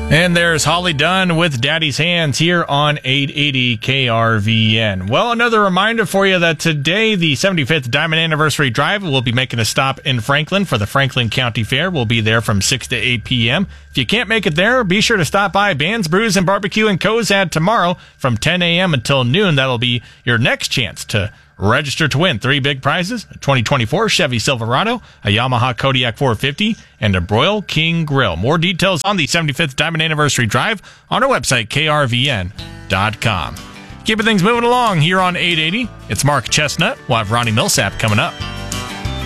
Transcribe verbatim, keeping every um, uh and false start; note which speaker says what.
Speaker 1: And there's Holly Dunn with Daddy's Hands here on eight eighty K R V N. Well, another reminder for you that today, the seventy-fifth Diamond Anniversary Drive will be making a stop in Franklin for the Franklin County Fair. We'll be there from six to eight p.m. If you can't make it there, be sure to stop by Bands, Brews, and Barbecue in Cozad tomorrow from ten a.m. until noon. That'll be your next chance to register to win three big prizes: a twenty twenty-four Chevy Silverado, a Yamaha Kodiak four fifty, and a Broil King Grill. More details on the seventy-fifth Diamond Anniversary Drive on our website, K R V N dot com. Keeping things moving along here on eight eighty. It's Mark Chestnut. We'll have Ronnie Millsap coming up.